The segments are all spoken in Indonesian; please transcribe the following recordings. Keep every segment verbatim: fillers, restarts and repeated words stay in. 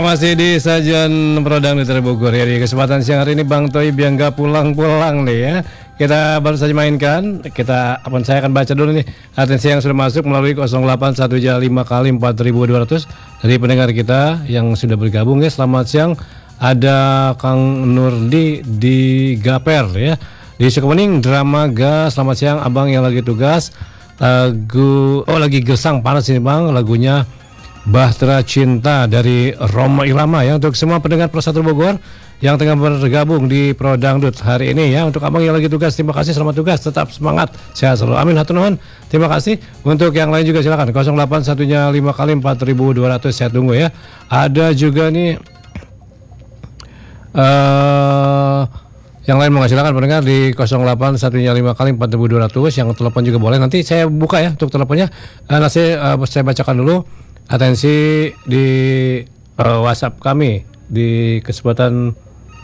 Masih di sajian Prodang di Bogor ya. Di kesempatan siang hari ini Bang Toi biar nggak pulang-pulang nih ya. Kita baru saja mainkan. Kita apa saya akan baca dulu nih atensi yang sudah masuk melalui nol delapan satu lima kali empat ribu dua ratus dari pendengar kita yang sudah bergabung ya. Selamat siang. Ada Kang Nurdi di Gaper ya. Di Sukemening Dramaga. Selamat siang Abang yang lagi tugas. Lagu oh lagi gesang panas ini Bang, lagunya Bahtera Cinta dari Roma Irama ya, untuk semua pendengar Pro satu Bogor yang tengah bergabung di Pro Dangdut hari ini ya. Untuk abang yang lagi tugas, terima kasih, selamat tugas, tetap semangat, sehat selalu, amin hatur nuhun. Terima kasih. Untuk yang lain juga silakan nol delapan satu lima kali empat ribu dua ratus, saya tunggu ya. Ada juga nih uh, yang lain mau silakan pendengar di nol delapan satu lima kali empat ribu dua ratus, yang telepon juga boleh. Nanti saya buka ya untuk teleponnya. Uh, nanti uh, saya bacakan dulu atensi di uh, WhatsApp kami di kesempatan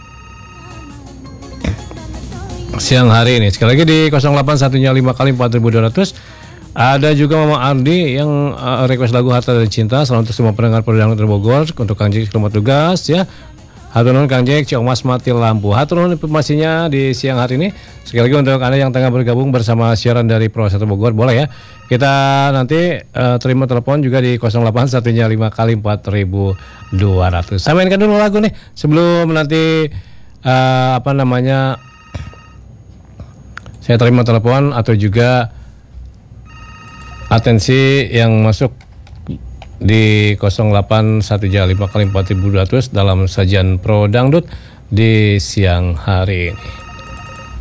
siang hari ini. Sekali lagi di nol delapan satu lima kali empat ribu dua ratus. Ada juga Mama Ardi yang uh, request lagu Harta dari Cinta. Selamat untuk semua pendengar Prodang Bogor. Untuk Kang Jek selamat tugas ya. Hatur nuhun Kang Jek, Cik Mas mati lampu. Hatur nuhun informasinya di siang hari ini. Sekali lagi untuk Anda yang tengah bergabung bersama siaran dari Pro satu Bogor, boleh ya. Kita nanti uh, terima telepon juga di nol delapan satu lima kali empat ribu dua ratus. Saya mainkan dulu lagu nih sebelum nanti uh, apa namanya saya terima telepon atau juga atensi yang masuk di nol delapan satu lima kali empat ribu dua ratus dalam sajian Pro Dangdut di siang hari ini.